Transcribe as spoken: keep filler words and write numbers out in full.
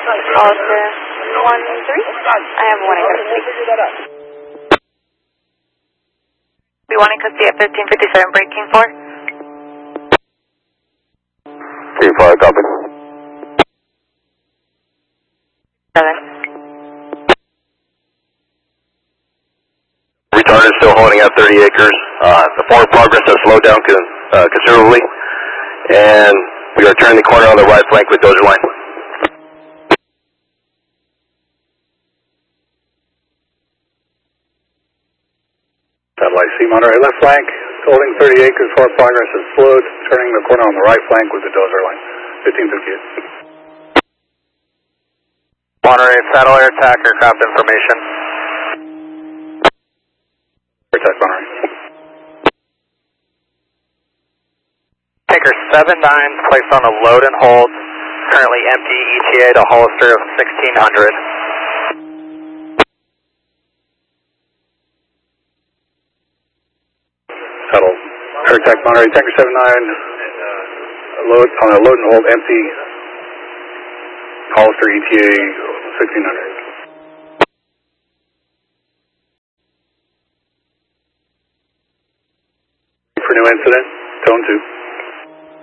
Hollister one three. I have one in custody. We want in custody at thirteen fifty-seven, breaking four. three five, copy. Seven. Retard is still holding at thirty acres. Uh, the forward progress has slowed down con uh, considerably, and we are turning the corner on the right flank with Dozer line. Satellite C Monterey left flank, holding thirty acres, forward progress has slowed, turning the corner on the right flank with the Dozer line. fifteen fifty-eight. Monterey, saddle air attack, aircraft information. Attack Monterey. Tanker seven nine placed on a load and hold, currently empty E T A to Hollister of sixteen hundred. Shuttle, air attack Monterey, Tanker seven nine, uh, load, on a load and hold empty, Hollister E T A sixteen hundred. For new incident, tone two.